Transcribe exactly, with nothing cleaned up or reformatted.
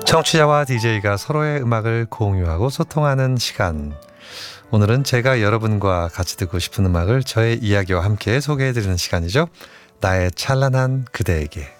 청취자와 디제이가 서로의 음악을 공유하고 소통하는 시간. 오늘은 제가 여러분과 같이 듣고 싶은 음악을 저의 이야기와 함께 소개해드리는 시간이죠. 나의 찬란한 그대에게.